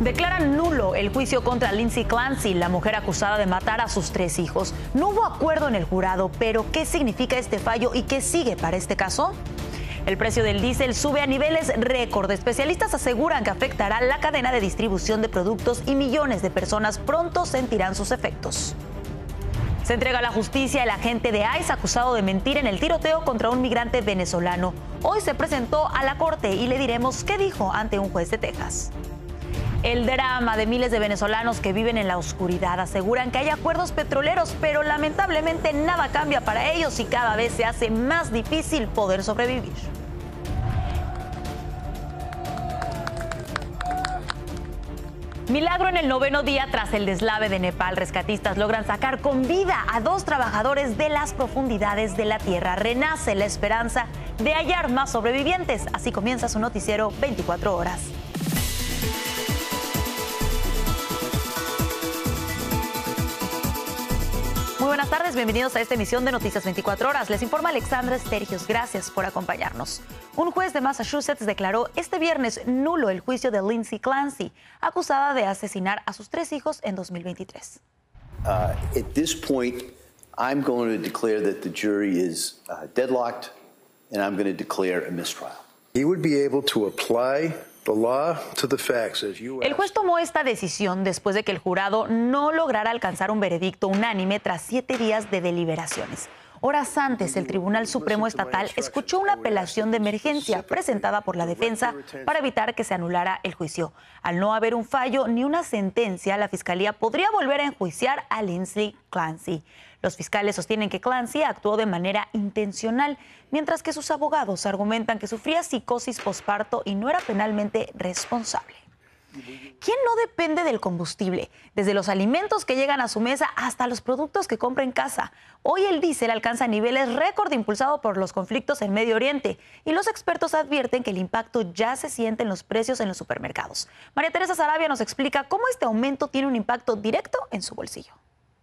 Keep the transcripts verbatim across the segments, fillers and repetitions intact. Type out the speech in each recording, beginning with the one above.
Declaran nulo el juicio contra Lindsay Clancy, la mujer acusada de matar a sus tres hijos. No hubo acuerdo en el jurado, pero ¿qué significa este fallo y qué sigue para este caso? El precio del diésel sube a niveles récord. Especialistas aseguran que afectará la cadena de distribución de productos y millones de personas pronto sentirán sus efectos. Se entrega a la justicia el agente de ICE acusado de mentir en el tiroteo contra un migrante venezolano. Hoy se presentó a la corte y le diremos qué dijo ante un juez de Texas. El drama de miles de venezolanos que viven en la oscuridad. Aseguran que hay acuerdos petroleros, pero lamentablemente nada cambia para ellos y cada vez se hace más difícil poder sobrevivir. Milagro en el noveno día tras el deslave de Nepal. Rescatistas logran sacar con vida a dos trabajadores de las profundidades de la tierra. Renace la esperanza de hallar más sobrevivientes. Así comienza su noticiero veinticuatro horas. Muy buenas tardes, bienvenidos a esta emisión de Noticias veinticuatro horas. Les informa Alexandra Stergios. Gracias por acompañarnos. Un juez de Massachusetts declaró este viernes nulo el juicio de Lindsay Clancy, acusada de asesinar a sus tres hijos en dos mil veintitrés. Uh, at this point, I'm going to declare that the jury is uh, deadlocked, and I'm going to declare a mistrial. He would be able to apply the law to the facts as you asked. El juez tomó esta decisión después de que el jurado no lograra alcanzar un veredicto unánime tras siete días de deliberaciones. Horas antes, el Tribunal Supremo Estatal escuchó una apelación de emergencia presentada por la defensa para evitar que se anulara el juicio. Al no haber un fallo ni una sentencia, la Fiscalía podría volver a enjuiciar a Lindsay Clancy. Los fiscales sostienen que Clancy actuó de manera intencional, mientras que sus abogados argumentan que sufría psicosis posparto y no era penalmente responsable. ¿Quién no depende del combustible? Desde los alimentos que llegan a su mesa hasta los productos que compra en casa. Hoy el diésel alcanza niveles récord impulsado por los conflictos en Medio Oriente y los expertos advierten que el impacto ya se siente en los precios en los supermercados. María Teresa Sarabia nos explica cómo este aumento tiene un impacto directo en su bolsillo.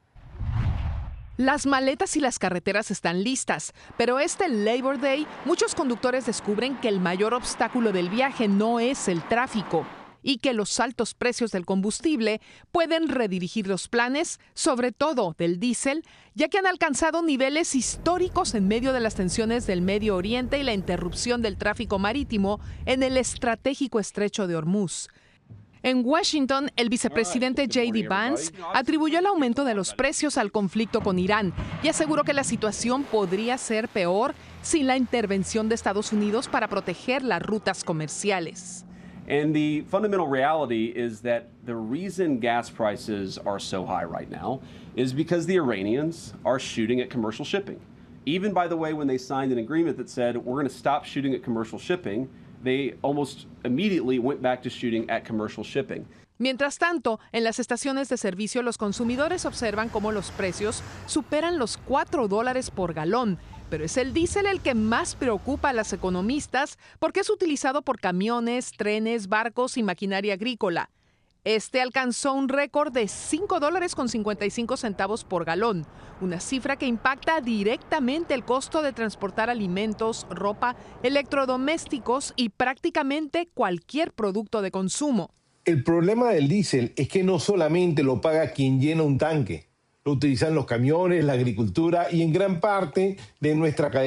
Las maletas y las carreteras están listas, pero este Labor Day muchos conductores descubren que el mayor obstáculo del viaje no es el tráfico y que los altos precios del combustible pueden redirigir los planes, sobre todo del diésel, ya que han alcanzado niveles históricos en medio de las tensiones del Medio Oriente y la interrupción del tráfico marítimo en el estratégico estrecho de Hormuz. En Washington, el vicepresidente J D Vance atribuyó el aumento de los precios al conflicto con Irán y aseguró que la situación podría ser peor sin la intervención de Estados Unidos para proteger las rutas comerciales. And the fundamental reality is that the reason gas prices are so high right now is because the Iranians are shooting at commercial shipping. Even, by the way, when they signed an agreement that said we're going to stop shooting at commercial shipping, they almost immediately went back to shooting at commercial shipping. Mientras tanto, en las estaciones de servicio los consumidores observan cómo los precios superan los cuatro dólares por galón, pero es el diésel el que más preocupa a las economistas porque es utilizado por camiones, trenes, barcos y maquinaria agrícola. Este alcanzó un récord de cinco dólares con cincuenta y cinco centavos por galón, una cifra que impacta directamente el costo de transportar alimentos, ropa, electrodomésticos y prácticamente cualquier producto de consumo. El problema del diésel es que no solamente lo paga quien llena un tanque, lo utilizan los camiones, la agricultura y en gran parte de nuestra cadena